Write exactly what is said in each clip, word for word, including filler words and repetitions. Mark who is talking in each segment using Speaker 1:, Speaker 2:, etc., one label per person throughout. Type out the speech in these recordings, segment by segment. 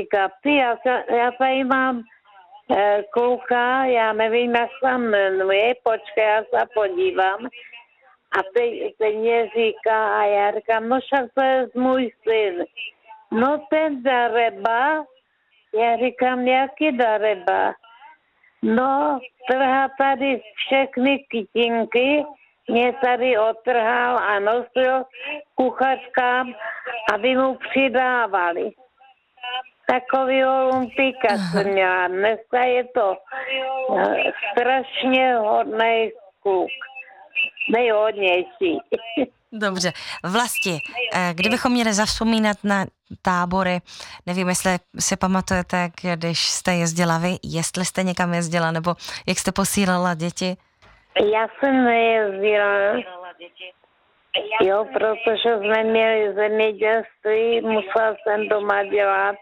Speaker 1: kapsy. Já, já tady mám e, kluka, já nevím, jak se jmenuje, počkej, já se podívám. A teď, teď mě říká, a já říkám, no však to je můj syn. No ten Dareba, já říkám, jaký Dareba? No, trhá tady všechny kytinky, mě tady otrhal a nosil kuchařkám, aby mu přidávali. Takový olympíka jsem měla. Dneska je to strašně hodnej kluk. Nejhodnější.
Speaker 2: Dobře. Vlasti, kdybychom měli zavzpomínat na tábory, nevím, jestli si pamatujete, když jste jezdila vy, jestli jste někam jezdila, nebo jak jste posílala děti?
Speaker 1: Já jsem nejezdila, jo, protože jsme měli zemědělství, musela jsem doma dělat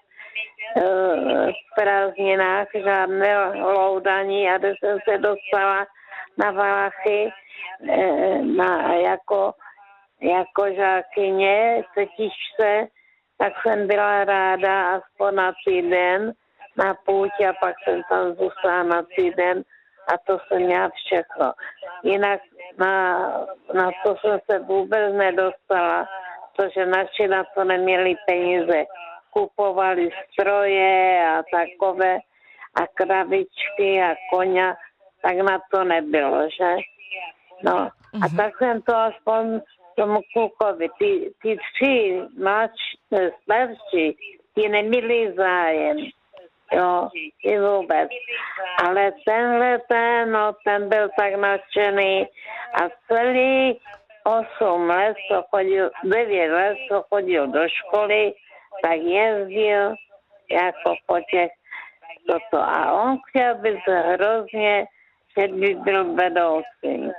Speaker 1: uh, v prázdninách, žádné loudaní, a když jsem se dostala na Valachy uh, na, jako, jako žákyně, setičce, tak jsem byla ráda aspoň na týden na půjď a pak jsem tam zůstala na týden a to jsem měla všechno. Jinak na, na to jsem se vůbec nedostala, protože naši na to neměli peníze. Kupovali stroje a takové a kravičky a koně, tak na to nebylo, že? No a tak jsem to aspoň tomu klukovi, ty, ty tři mladší, starší, ty neměli zájem. Jo, i vůbec. Ale tenhle ten, no, ten byl tak nadšený a celý osm let, co chodil, devět let, co chodil do školy, tak jezdil jako po těch toto. A on chtěl být hrozně, že by byl vedoucí.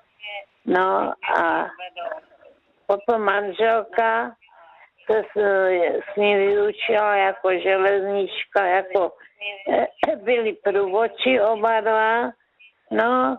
Speaker 1: No a potom manželka se s, s ním vyučila jako železnička, jako byli průvodčí oba dva, no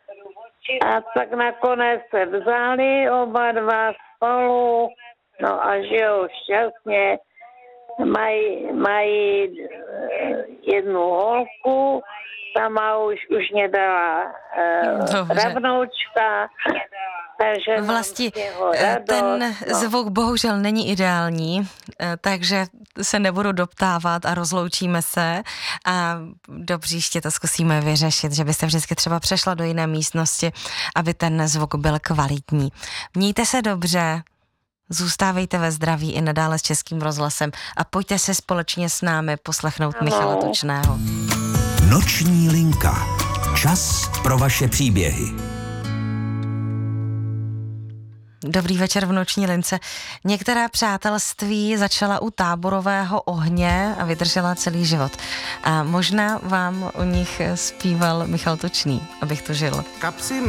Speaker 1: a tak nakonec se vzali oba dva spolu, no a žijou šťastně, mají, mají jednu holku, ta má už, už mě dala uh, ravnoučka, takže
Speaker 2: Vlasti, ten zvuk bohužel není ideální, takže se nebudu doptávat a rozloučíme se a do příště to zkusíme vyřešit, že byste vždycky třeba přešla do jiné místnosti, aby ten zvuk byl kvalitní. Mějte se dobře, zůstávejte ve zdraví i nadále s Českým rozhlasem a pojďte se společně s námi poslechnout Michala Tučného.
Speaker 3: Noční linka. Čas pro vaše příběhy.
Speaker 2: Dobrý večer v Noční lince. Některá přátelství začala u táborového ohně a vydržela celý život. A možná vám o nich zpíval Michal Tučný, abych to žil.
Speaker 4: Kapsy